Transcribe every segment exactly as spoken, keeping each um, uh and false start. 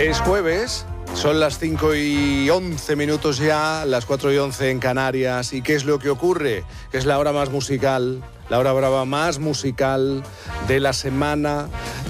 Es jueves, son las cinco y once minutos ya, las cuatro y once en Canarias. ¿Y qué es lo que ocurre? Que es la hora más musical, la hora brava más musical de la semana,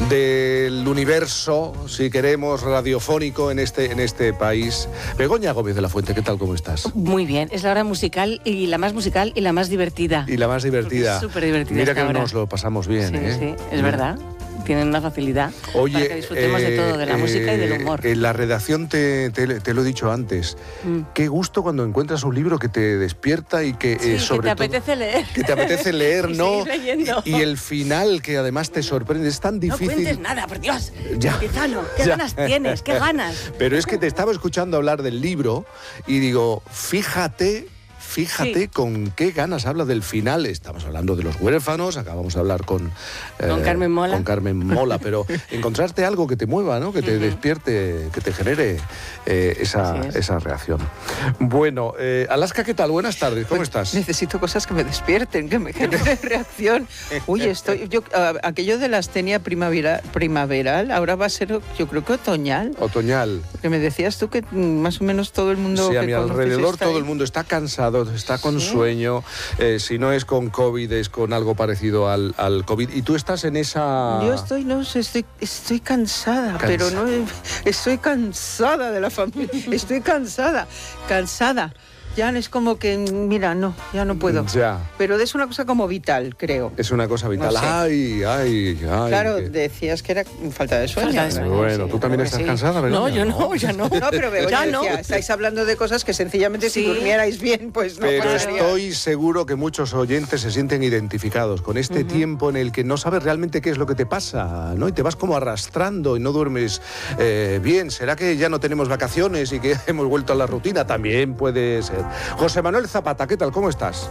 del universo, si queremos, radiofónico en este, en este país. Begoña Gómez de la Fuente, ¿qué tal? ¿Cómo estás? Muy bien, es la hora musical y la más musical y la más divertida. Y la más divertida. Súper divertida. Mira que ahora. nos lo pasamos bien, sí, ¿eh? Sí, es verdad. Tienen una facilidad Oye, para que disfrutemos eh, de todo, de la eh, música y del humor. En la redacción te, te, te lo he dicho antes. Mm. Qué gusto cuando encuentras un libro que te despierta y que sí, eh, sobre que te apetece todo, leer. Que te apetece leer, y ¿no? leyendo. Y, y el final que además te sorprende. Es tan difícil. No cuentes nada, por Dios. Ya. Quizano, qué ya. ganas tienes, qué ganas. Pero es que te estaba escuchando hablar del libro y digo, fíjate... Fíjate sí. con qué ganas habla del final. Estamos hablando de los huérfanos, acabamos de hablar con... Eh, con Carmen Mola. Con Carmen Mola, pero encontrarte algo que te mueva, ¿no? Que te uh-huh. despierte, que te genere eh, esa, esa reacción. Bueno, eh, Alaska, ¿qué tal? Buenas tardes, ¿cómo pues estás? Necesito cosas que me despierten, que me generen reacción. Uy, estoy... Yo, uh, aquello de la astenia primavera, primaveral, ahora va a ser, yo creo que otoñal. Otoñal. Porque me decías tú que más o menos todo el mundo... Sí, que a mi alrededor todo ahí. el mundo está cansado, está con ¿Sí? sueño, eh, si no es con COVID, es con algo parecido al, al COVID. ¿Y tú estás en esa...? Yo estoy, no sé, estoy, estoy cansada, Cansa. pero no... Estoy cansada de la familia, estoy cansada, cansada. Ya es como que, mira, no, ya no puedo. Ya. Pero es una cosa como vital, creo. Es una cosa vital. No sé. Ay, ay, ay. Claro, que... decías que era falta de sueño. Falta de sueño bueno, sí, tú también estás sí. cansada, ¿verdad? No, yo no, ya no. No, pero Begoña ya decía, no. estáis hablando de cosas que sencillamente sí. si durmierais bien, pues no Pero pasaría. estoy seguro que muchos oyentes se sienten identificados con este uh-huh. tiempo en el que no sabes realmente qué es lo que te pasa, ¿no? Y te vas como arrastrando y no duermes eh, bien. ¿Será que ya no tenemos vacaciones y que hemos vuelto a la rutina? También puede ser. José Manuel Zapata, ¿qué tal? ¿Cómo estás?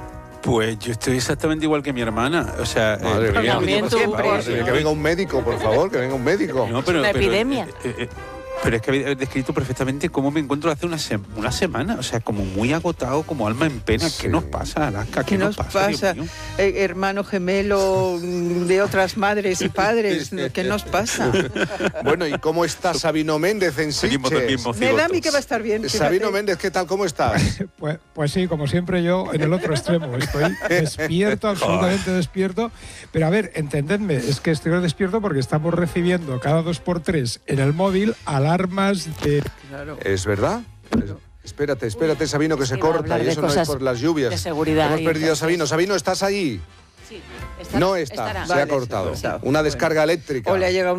Pues yo estoy exactamente igual que mi hermana. O sea, madre eh, mía, tú, siempre. Madre mía, que venga un médico, por favor, que venga un médico. No, pero, una pero, epidemia. Eh, eh, pero es que habéis descrito perfectamente cómo me encuentro hace una, se- una semana. O sea, como muy agotado, como alma en pena. Sí. ¿Qué nos pasa, Alaska? ¿Qué, ¿Qué nos pasa? pasa? Eh, hermano gemelo de otras madres y padres. ¿Qué nos pasa? Bueno, ¿y cómo está Sabino Méndez en Seguimos del Sitges? mismo Me da a cigoto. mí que va a estar bien. Sabino fíjate. Méndez, ¿qué tal? ¿Cómo estás? Pues, pues sí, como siempre yo en el otro extremo. Estoy despierto, absolutamente despierto. Pero a ver, entendedme, es que estoy despierto porque estamos recibiendo cada dos por tres en el móvil alarmas de... Claro. ¿Es verdad? Es- Espérate, espérate, Sabino, que Sí, se va a corta hablar y de eso no es cosas por las lluvias. de seguridad Hemos y perdido a entonces- Sabino. Sabino, ¿estás ahí? Sí, está, No está, estará. se Vale, ha cortado. se ha cortado. Una descarga eléctrica. O le ha llegado